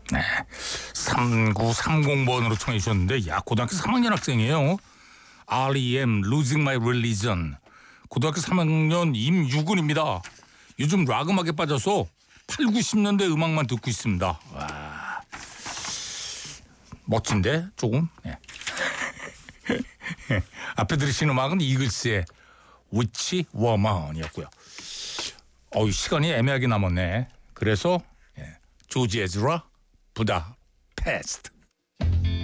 네. 3930번으로 청해 주셨는데, 야, 고등학교 3학년 학생이에요. REM, Losing My Religion. 고등학교 3학년 임유근입니다. 요즘 락 음악에 빠져서 8, 90년대 음악만 듣고 있습니다. 와, 멋진데 조금. 네. 앞에 들으신 음악은 이글스의 Witch Woman이었고요. 시간이 애매하게 남았네. 그래서 조지 에즈라 부다페스트.